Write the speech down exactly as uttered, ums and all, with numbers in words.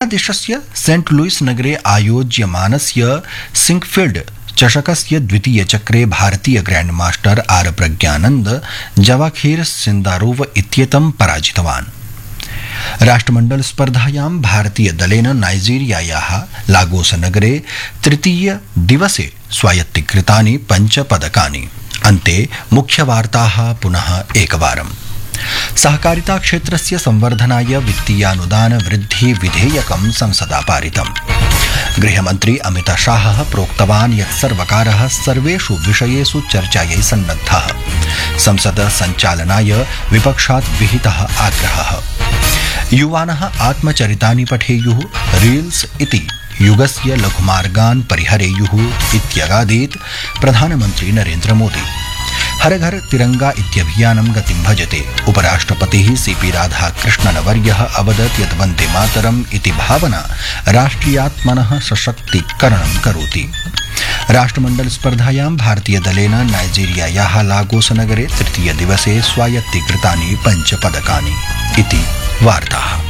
अमेरिकादेशस्य Saint Louis नगरे आयोज्यमानस्य Sinquefield चषकस्य द्वितीय चक्रे भारतीय grand master are Pragyanand जवाखेर Sindarov इत्येतं पराजितवान्। राष्ट्रमंडल स्पर्धायां भारतीय दलेन नाइजीरियायाः लागोस नगरे तृतीय दिवसे स्वायत्तीकृतानि पञ्च पदकानि। अन्ते मुख्यवार्ताः पुनः एकवारम्। सहकारिता क्षेत्रस्य संवर्धनाय वित्तीयानुदान वृद्धि विधेयकं संसदा पारितम्। गृहमन्त्री अमित शाहः प्रोक्तवान् यत् सर्वकारः सर्वेषु विषयेषु चर्चायै सन्नद्धः। संसद सञ्चालनाय विपक्षात् विहितः आग्रहः। युवानः आत्मचरितानि पठेयुः, रील्स इति युगस्य लघुमार्गान् परिहरेयुः इत्यगादीत् प्रधानमन्त्री नरेन्द्र मोदी। हर घर तिरंगा इत्यभियानं गतिं भजते। उपराष्ट्रपतिः सीपी राधाकृष्णनवर्यः अवदत् यत् वन्दे मातरम् इति भावना राष्ट्रियात्मनः सशक्तीकरणं करोति। राष्ट्रमण्डल स्पर्धायां भारतीय दलेन नाइजीरियायाः लागोस नगरे तृतीय दिवसे स्वायत्तीकृतानि पञ्च पदकानि। इति वार्ताः।